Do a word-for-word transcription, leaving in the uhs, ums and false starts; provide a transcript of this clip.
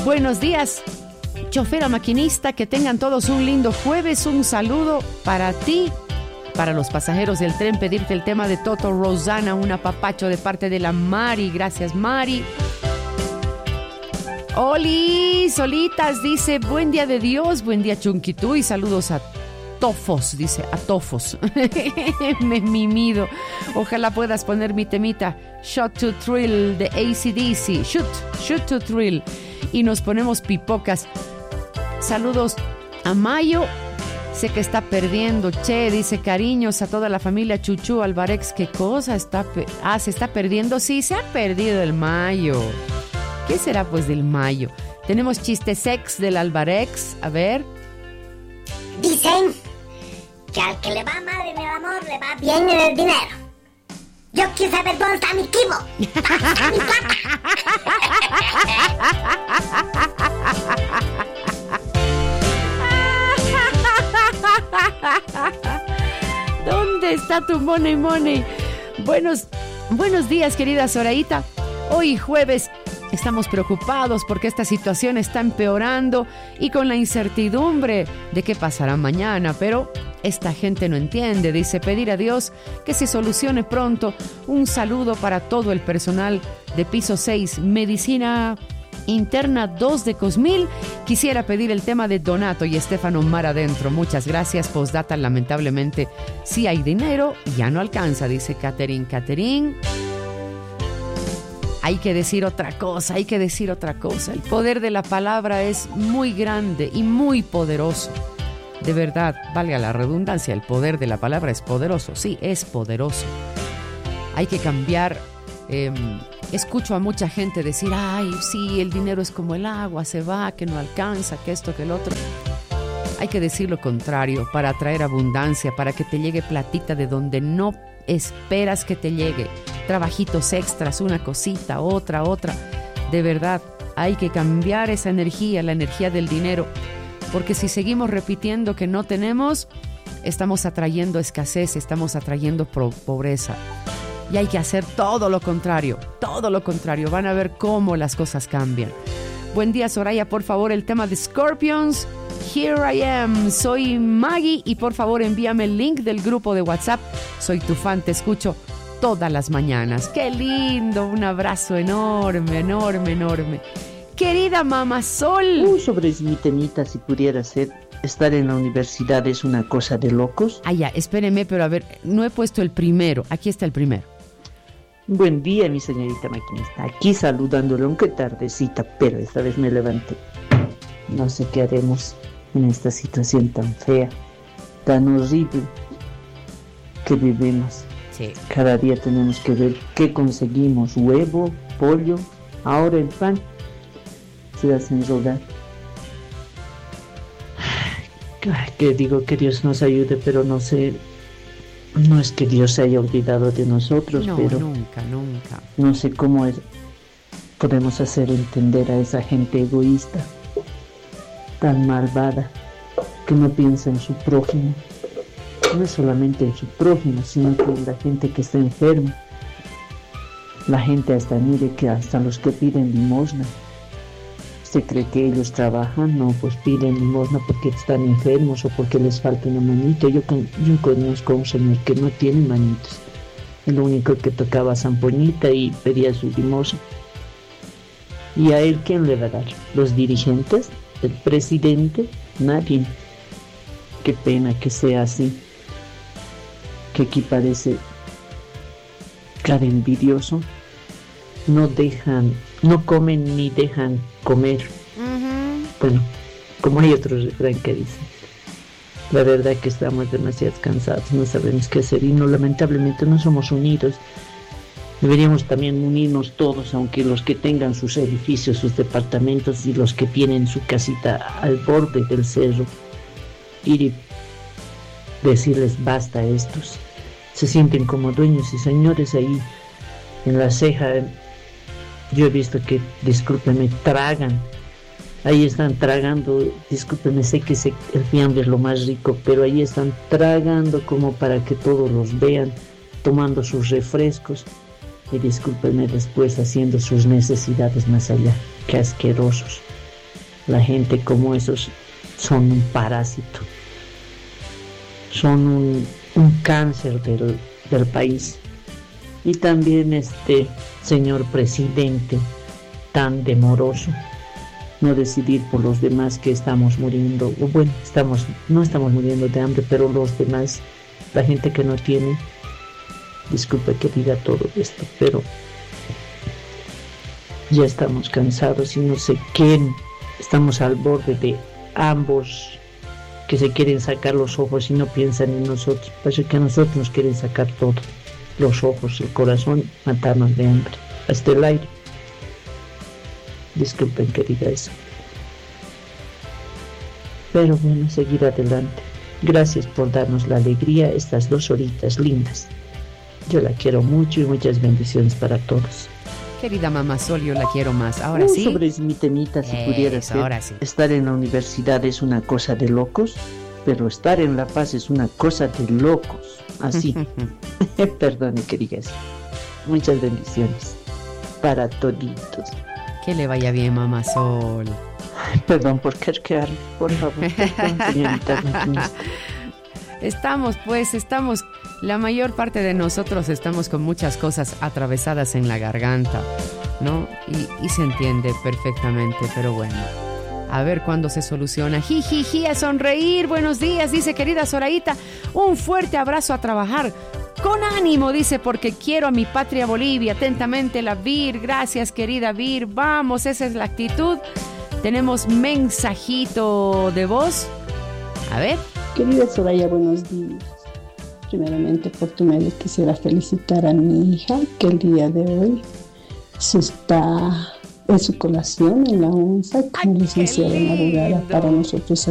Buenos días, chofer a maquinista, que tengan todos un lindo jueves. Un saludo para ti, para los pasajeros del tren, pedirte el tema de Toto Rosana, un apapacho de parte de la Mari. Gracias, Mari. Oli, Solitas dice, buen día de Dios, buen día Chunquitú, y saludos a Tofos, dice, a Tofos. Me mimido. Ojalá puedas poner mi temita Shot to Thrill de A C D C. Shoot, shoot to Thrill. Y nos ponemos pipocas. Saludos a Mayo. Sé que está perdiendo, che, dice, cariños a toda la familia Chuchu Alvarex. ¿Qué cosa está? Pe- ah, se está perdiendo. Sí, se ha perdido el Mayo. ¿Qué será pues del Mayo? Tenemos chiste sex del Alvarex. A ver. Dicen que al que le va mal en el amor le va bien en el dinero. Yo quiero saber dónde está mi kibo. ¿Dónde está mi plata? ¿Dónde está tu money money? Buenos, buenos días, querida Zoraíta. Hoy jueves estamos preocupados porque esta situación está empeorando y con la incertidumbre de qué pasará mañana, pero esta gente no entiende. Dice, pedir a Dios que se solucione pronto. Un saludo para todo el personal de piso seis, Medicina Interna dos de Cosmil. Quisiera pedir el tema de Donato y Estefano Mar adentro. Muchas gracias. Postdata, lamentablemente, si hay dinero, ya no alcanza, dice Catherine. Catherine. Hay que decir otra cosa, hay que decir otra cosa. El poder de la palabra es muy grande y muy poderoso. De verdad, valga la redundancia, el poder de la palabra es poderoso. Sí, es poderoso. Hay que cambiar. Eh, escucho a mucha gente decir, ay, sí, el dinero es como el agua, se va, que no alcanza, que esto, que el otro. Hay que decir lo contrario para atraer abundancia, para que te llegue platita de donde no esperas que te llegue. Trabajitos extras, una cosita, otra, otra. De verdad, hay que cambiar esa energía, la energía del dinero. Porque si seguimos repitiendo que no tenemos, estamos atrayendo escasez, estamos atrayendo pro- pobreza. Y hay que hacer todo lo contrario, todo lo contrario. Van a ver cómo las cosas cambian. Buen día, Soraya, por favor, el tema de Scorpions. Here I am, soy Maggie y por favor envíame el link del grupo de WhatsApp. Soy tu fan, te escucho todas las mañanas. ¡Qué lindo! Un abrazo enorme, enorme, enorme. Querida Mamá Sol. Uh, sobre mi temita, si pudiera ser, estar en la universidad es una cosa de locos. Ah, ya, espéreme, pero a ver, no he puesto el primero. Aquí está el primero. Buen día, mi señorita maquinista. Aquí saludándole, aunque tardecita, pero esta vez me levanté. No sé qué haremos en esta situación tan fea, tan horrible que vivimos. Sí. Cada día tenemos que ver qué conseguimos, huevo, pollo, ahora el pan se hacen rogar. Que digo que Dios nos ayude, pero no sé, no es que Dios se haya olvidado de nosotros, No, pero nunca, nunca. no sé cómo es, podemos hacer entender a esa gente egoísta, tan malvada, que no piensa en su prójimo. No es solamente en su prójimo, sino que en la gente que está enferma. La gente hasta, mire, que hasta los que piden limosna. ¿Usted cree que ellos trabajan? No, pues piden limosna porque están enfermos o porque les falta una manita. Yo, yo conozco a un señor que no tiene manitos. El único que tocaba zampoñita y pedía su limosna. ¿Y a él quién le va a dar? ¿Los dirigentes? ¿El presidente? Nadie. Qué pena que sea así. Que aquí parece cada envidioso. No dejan, no comen ni dejan comer. Uh-huh. Bueno, como hay otro refrán que dice, la verdad que estamos demasiado cansados, no sabemos qué hacer y no, lamentablemente no somos unidos. Deberíamos también unirnos todos, aunque los que tengan sus edificios, sus departamentos y los que tienen su casita al borde del cerro, ir y decirles basta a estos. Se sienten como dueños y señores ahí en la ceja. Yo he visto que, discúlpeme, tragan. Ahí están tragando, discúlpeme, sé que se, el fiambre es lo más rico, pero ahí están tragando como para que todos los vean, tomando sus refrescos y discúlpeme después haciendo sus necesidades más allá. Qué asquerosos. La gente como esos son un parásito, son un, un cáncer del, del país. Y también este señor presidente tan demoroso, no decidir por los demás que estamos muriendo, o bueno, estamos, no estamos muriendo de hambre, pero los demás, la gente que no tiene, disculpe que diga todo esto, pero ya estamos cansados y no sé qué, estamos al borde de ambos que se quieren sacar los ojos y no piensan en nosotros. Parece que a nosotros nos quieren sacar todo, los ojos, el corazón, matarnos de hambre, hasta el aire. Disculpen que diga eso, pero bueno, seguir adelante. Gracias por darnos la alegría estas dos horitas lindas. Yo la quiero mucho y muchas bendiciones para todos. Querida mamá Sol, yo la quiero más. Ahora uh, sí. Sobre mi temita, si Eso, pudiera ser, ahora sí. Estar en la universidad es una cosa de locos, pero estar en La Paz es una cosa de locos. Así. Perdone que diga eso. Muchas bendiciones para toditos. Que le vaya bien, mamá Sol. Perdón por querquearme, por favor. Perdón, señorita. Estamos, pues, estamos, la mayor parte de nosotros estamos con muchas cosas atravesadas en la garganta, ¿no? Y, y se entiende perfectamente, pero bueno, a ver cuándo se soluciona. Jijiji, a sonreír, buenos días, dice querida Zoraíta, un fuerte abrazo a trabajar. Con ánimo, dice, porque quiero a mi patria Bolivia. Atentamente la Vir, gracias querida Vir, vamos, esa es la actitud. Tenemos mensajito de voz, a ver. Querida Soraya, buenos días. Primeramente, por tu medio quisiera felicitar a mi hija, que el día de hoy se está en su colación en la UNSA como licenciada en abogada. Para nosotros